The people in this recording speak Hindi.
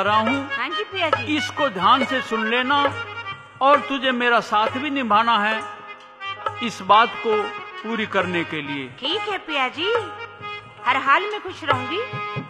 रहा हूँ। हाँ जी पिया जी। इसको ध्यान से सुन लेना और तुझे मेरा साथ भी निभाना है इस बात को पूरी करने के लिए। ठीक है पिया जी, हर हाल में खुश रहूंगी।